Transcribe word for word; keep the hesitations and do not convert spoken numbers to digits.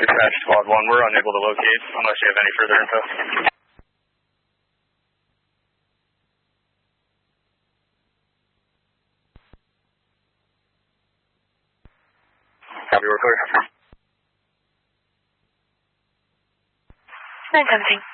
Dispatch Squad one, we're unable to locate unless you have any further info. Copy, we're clear. nine seventeen.